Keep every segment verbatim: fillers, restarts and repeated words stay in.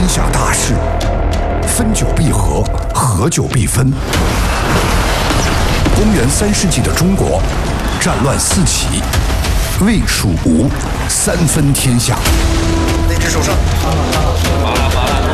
天下大事，分久必合，合久必分。公元三世纪的中国，战乱四起，魏、蜀、吴三分天下。 那只手上，麻了麻了。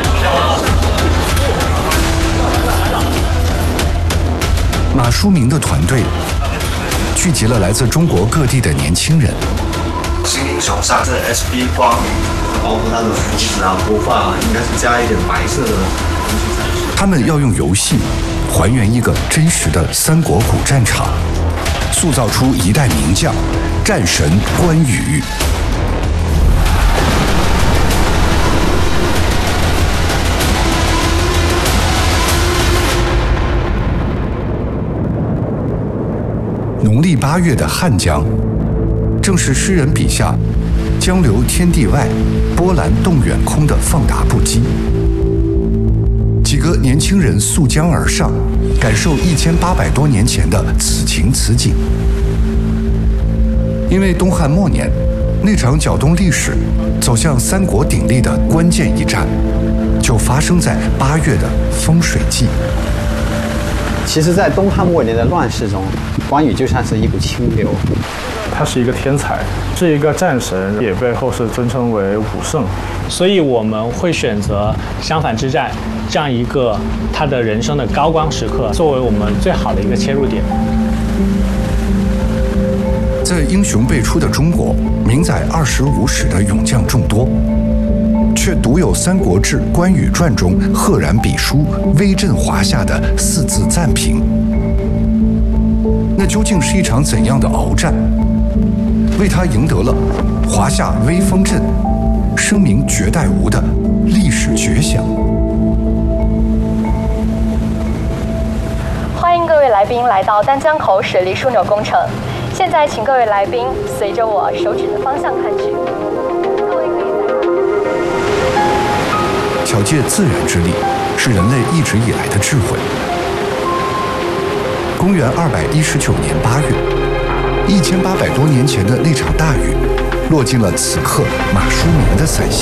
马书明的团队聚集了来自中国各地的年轻人。 新兵手上这 S B 光，包括他的胡子啊、头发啊，应该是加一点白色的东西才是。 他们要用游戏还原一个真实的三国古战场，塑造出一代名将战神关羽。农历八月的汉江，正是诗人笔下“江流天地外，波澜动远空”的放达不羁。几个年轻人溯江而上，感受一千八百多年前的此情此景。因为东汉末年，那场搅动历史、走向三国鼎立的关键一战，就发生在八月的风水季。 其实，在东汉末年的乱世中，关羽就像是一股清流。 他是一个天才，是一个战神，也被后世尊称为武圣。 所以我们会选择襄樊之战这样一个他的人生的高光时刻，作为我们最好的一个切入点。 在英雄辈出的中国，名载二十五史的勇将众多，却独有《三国志·关羽传》中赫然笔书、威震华夏的四字赞评。那究竟是一场怎样的鏖战，为他赢得了“华夏威风阵，声名绝代无”的历史绝响？ 欢迎各位来宾来到丹江口水利枢纽工程。现在，请各位来宾随着我手指的方向看去。各位可以在巧借自然之力，是人类一直以来的智慧。公元二百一十九年八月，一千八百多年前的那场大雨，落进了此刻马书明的伞下。